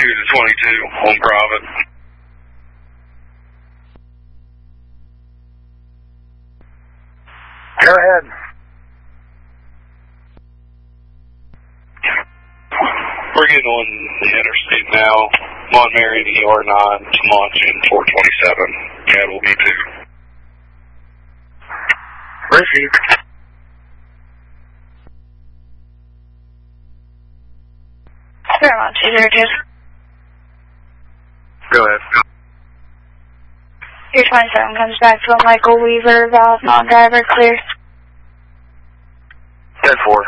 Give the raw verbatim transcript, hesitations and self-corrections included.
to twenty-two on private. Go ahead. We're getting on the interstate now. Mon Marion E R nine to Moncton four twenty-seven. Yeah, we'll be two. Receive. Paramount two zero two. Go ahead. Your twenty-seven comes back to a Michael Weaver, valve non-driver, clear. ten four.